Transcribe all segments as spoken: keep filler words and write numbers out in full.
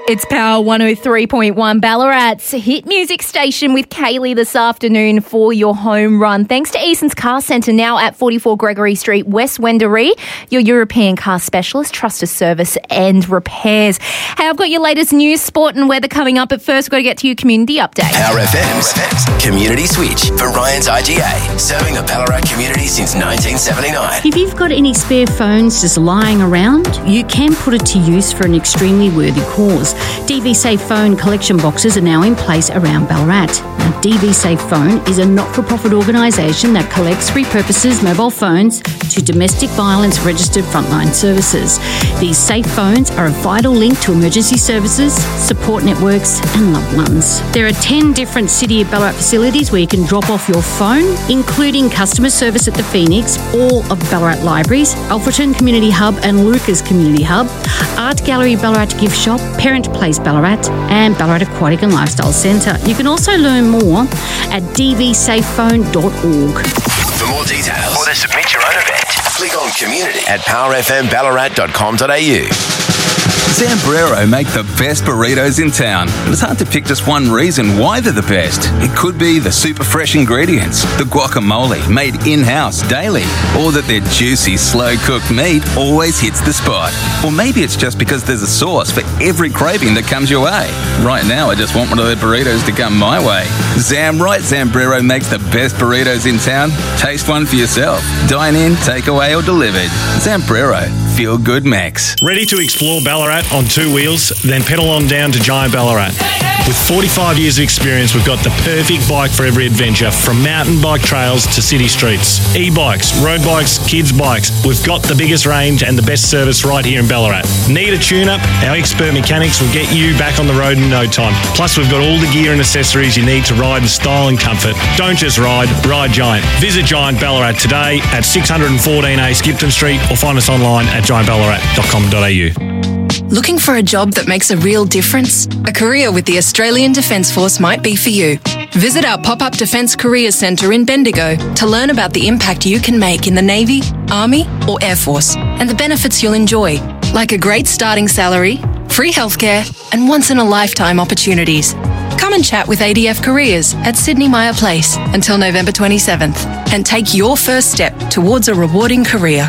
It's Power one oh three point one, Ballarat's hit music station with Kaylee this afternoon for your home run. Thanks to Eason's Car Centre, now at forty-four Gregory Street, West Wendouree, your European car specialist, trusted service and repairs. Hey, I've got your latest news, sport and weather coming up, but first we've got to get to your community update. Power F M's Community Switch for Ryan's I G A, serving the Ballarat community since nineteen seventy-nine. If you've got any spare phones just lying around, you can put it to use for an extremely worthy cause. D V Safe Phone collection boxes are now in place around Ballarat. Now, D V Safe Phone is a not-for-profit organisation that collects, repurposes mobile phones to domestic violence registered frontline services. These safe phones are a vital link to emergency services, support networks and loved ones. There are ten different City of Ballarat facilities where you can drop off your phone, including customer service at the Phoenix, all of Ballarat Libraries, Alfreton Community Hub and Lucas Community Hub, Art Gallery Ballarat Gift Shop, Parent Place Ballarat and Ballarat Aquatic and Lifestyle Centre. You can also learn more at d v safe phone dot org. For more details or to submit your own event, click on community at power f m ballarat dot com dot a u. Zambrero make the best burritos in town. It's hard to pick just one reason why they're the best. It could be the super fresh ingredients, the guacamole made in-house daily, or that their juicy, slow-cooked meat always hits the spot. Or maybe it's just because there's a sauce for every craving that comes your way. Right now, I just want one of their burritos to come my way. Zamright Zambrero makes the best burritos in town. Taste one for yourself. Dine in, take away or delivered. Zambrero. Feel good Max. Ready to explore Ballarat on two wheels? Then pedal on down to Giant Ballarat. With forty-five years of experience, we've got the perfect bike for every adventure, from mountain bike trails to city streets. E-bikes, road bikes, kids bikes. We've got the biggest range and the best service right here in Ballarat. Need a tune-up? Our expert mechanics will get you back on the road in no time. Plus, we've got all the gear and accessories you need to ride in style and comfort. Don't just ride, ride Giant. Visit Giant Ballarat today at six fourteen A Skipton Street or find us online at giant ballarat dot com dot a u. Looking for a job that makes a real difference? A career with the Australian Defence Force might be for you. Visit our pop-up Defence Career Centre in Bendigo to learn about the impact you can make in the Navy, Army or Air Force and the benefits you'll enjoy, like a great starting salary, free healthcare and once-in-a-lifetime opportunities. Come and chat with A D F Careers at Sydney Myer Place until November twenty-seventh and take your first step towards a rewarding career.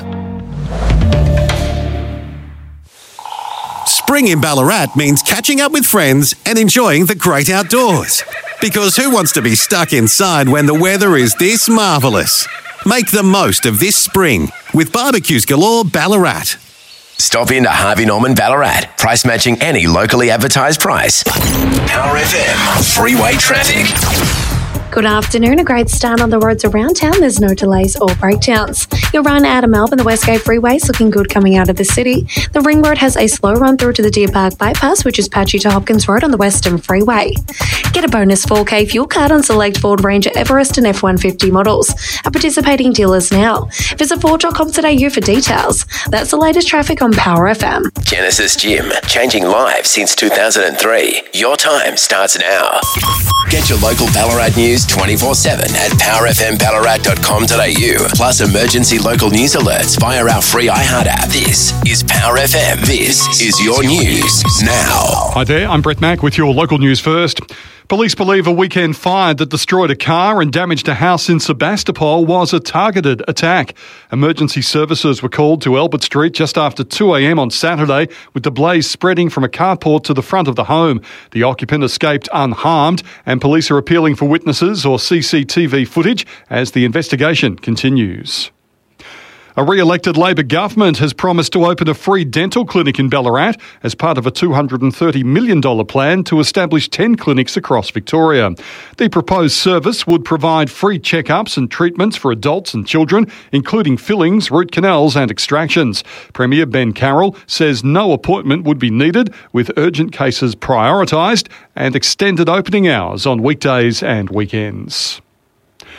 Spring in Ballarat means catching up with friends and enjoying the great outdoors. Because who wants to be stuck inside when the weather is this marvellous? Make the most of this spring with Barbecues Galore Ballarat. Stop into Harvey Norman Ballarat. Price matching any locally advertised price. Power F M. Freeway traffic. Good afternoon. A great start on the roads around town. There's no delays or breakdowns. Your run out of Melbourne, the Westgate Freeway is looking good coming out of the city. The Ring Road has a slow run through to the Deer Park Bypass, which is patchy to Hopkins Road on the Western Freeway. Get a bonus four K fuel card on select Ford Ranger Everest and F one fifty models at participating dealers now. Visit ford dot com dot a u for details. That's the latest traffic on Power F M. Genesis Gym, changing lives since two thousand three. Your time starts now. Get your local Ballarat news twenty-four seven at power f m ballarat dot com dot a u. Plus emergency local news alerts via our free iHeart app. This is Power F M. This is your news now. Hi there, I'm Brett Mack with your local news first. Police believe a weekend fire that destroyed a car and damaged a house in Sebastopol was a targeted attack. Emergency services were called to Albert Street just after two a m on Saturday, with the blaze spreading from a carport to the front of the home. The occupant escaped unharmed, and police are appealing for witnesses or C C T V footage as the investigation continues. A re-elected Labor government has promised to open a free dental clinic in Ballarat as part of a two hundred thirty million dollars plan to establish ten clinics across Victoria. The proposed service would provide free checkups and treatments for adults and children, including fillings, root canals and extractions. Premier Ben Carroll says no appointment would be needed, with urgent cases prioritised and extended opening hours on weekdays and weekends.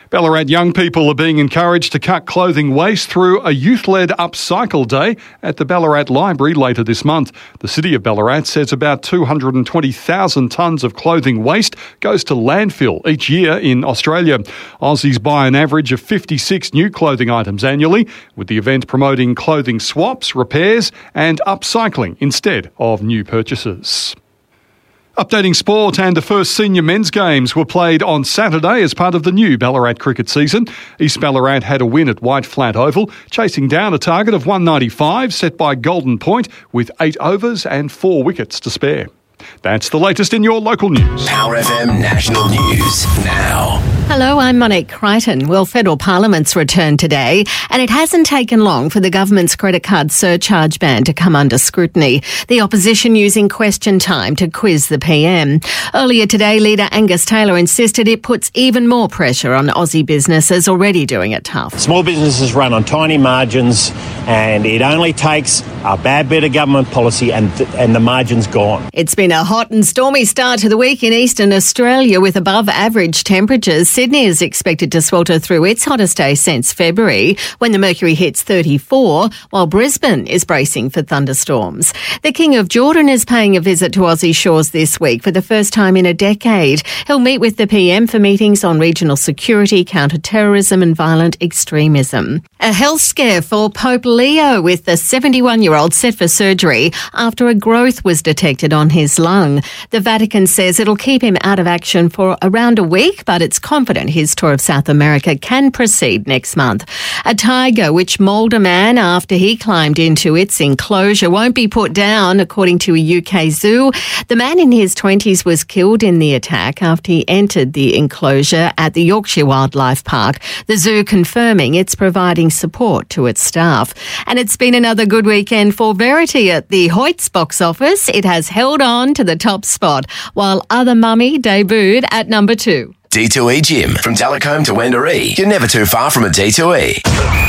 Ballarat young people are being encouraged to cut clothing waste through a youth-led Upcycle Day at the Ballarat Library later this month. The City of Ballarat says about two hundred twenty thousand tonnes of clothing waste goes to landfill each year in Australia. Aussies buy an average of fifty-six new clothing items annually, with the event promoting clothing swaps, repairs and upcycling instead of new purchases. Updating sport, and the first senior men's games were played on Saturday as part of the new Ballarat cricket season. East Ballarat had a win at White Flat Oval, chasing down a target of one ninety-five set by Golden Point with eight overs and four wickets to spare. That's the latest in your local news. Power F M National News now. Hello, I'm Monique Crichton. Well, federal parliament's returned today, and it hasn't taken long for the government's credit card surcharge ban to come under scrutiny. The opposition using question time to quiz the P M. Earlier today, Leader Angus Taylor insisted it puts even more pressure on Aussie businesses already doing it tough. Small businesses run on tiny margins, and it only takes a bad bit of government policy and th- and the margin's gone. It's been a hot and stormy start to the week in eastern Australia with above average temperatures. Sydney is expected to swelter through its hottest day since February, when the mercury hits thirty-four, while Brisbane is bracing for thunderstorms. The King of Jordan is paying a visit to Aussie shores this week for the first time in a decade. He'll meet with the P M for meetings on regional security, counter-terrorism and violent extremism. A health scare for Pope Leo, with the seventy-one-year-old set for surgery after a growth was detected on his lung. The Vatican says it'll keep him out of action for around a week, but it's confident his tour of South America can proceed next month. A tiger which mauled a man after he climbed into its enclosure won't be put down, according to a U K zoo. The man in his twenties was killed in the attack after he entered the enclosure at the Yorkshire Wildlife Park. The zoo confirming it's providing support to its staff. And it's been another good weekend for Verity at the Hoyts box office. It has held on to the top spot, while Other Mummy debuted at number two. D two E Gym. From Telecombe to Wendouree, you're never too far from a D two E.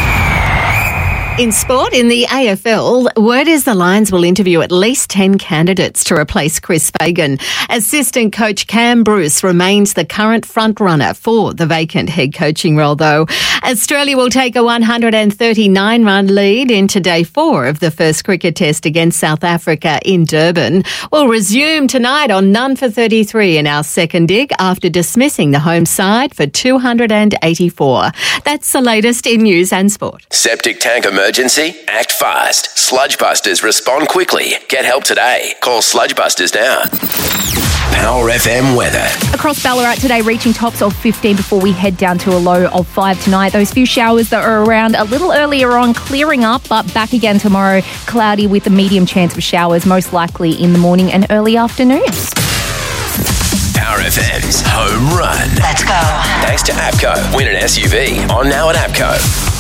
In sport, in the A F L, word is the Lions will interview at least ten candidates to replace Chris Fagan. Assistant coach Cam Bruce remains the current front-runner for the vacant head coaching role, though. Australia will take a one hundred thirty-nine run lead into day four of the first cricket test against South Africa in Durban. We'll resume tonight on None for thirty-three in our second dig after dismissing the home side for two hundred eighty-four. That's the latest in news and sport. Septic tank emergency? Act fast. Sludgebusters respond quickly. Get help today. Call Sludgebusters now. Power F M weather. Across Ballarat today, reaching tops of fifteen before we head down to a low of five tonight. Those few showers that are around a little earlier on clearing up, but back again tomorrow. Cloudy with a medium chance of showers, most likely in the morning and early afternoons. Power F M's Home Run. Let's go. Thanks to APCO. Win an S U V on now at APCO.